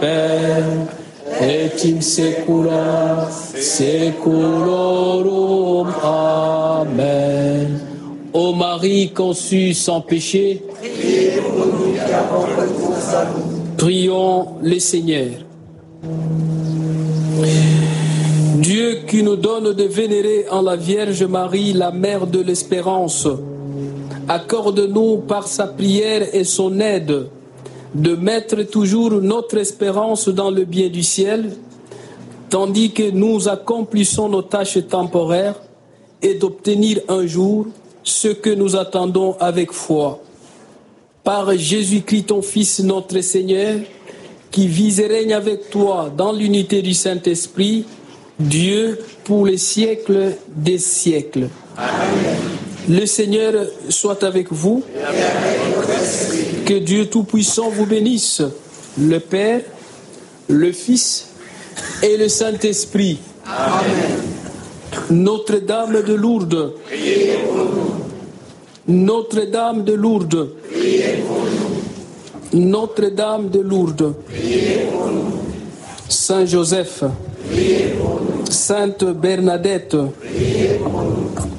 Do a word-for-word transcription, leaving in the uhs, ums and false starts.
semper, et in secula seculorum. Amen. Ô Marie conçue sans péché, priez pour nous qui avons recours à vous. Prions le Seigneur. Dieu qui nous donne de vénérer en la Vierge Marie, la mère de l'espérance, accorde-nous par sa prière et son aide de mettre toujours notre espérance dans le bien du ciel, tandis que nous accomplissons nos tâches temporaires et d'obtenir un jour ce que nous attendons avec foi. Par Jésus-Christ, ton Fils, notre Seigneur, qui vit et règne avec toi dans l'unité du Saint-Esprit, Dieu pour les siècles des siècles. Amen. Le Seigneur soit avec vous. Que Dieu Tout-Puissant vous bénisse, le Père, le Fils et le Saint-Esprit. Amen. Notre-Dame de Lourdes, Priez pour nous. Notre-Dame de Lourdes, Priez pour nous. Notre-Dame de Lourdes, Priez pour nous. Saint Joseph, Priez pour nous. Sainte Bernadette, Priez pour nous.